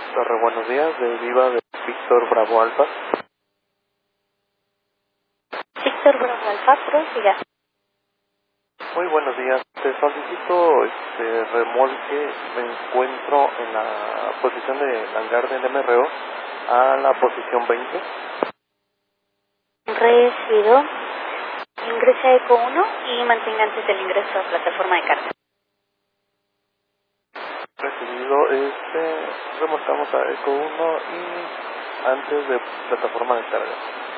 Torre, buenos días, de Viva de Víctor Bravo Alfa. Víctor Bravo Alfa, prosiga. Muy buenos días, te solicito remolque. Me encuentro en la posición de hangar del MRO a la posición 20. Recibido. Ingrese a ECO 1 y mantenga antes del ingreso a plataforma de carga. Recibido, remolcamos a ECO 1 y antes de plataforma de carga.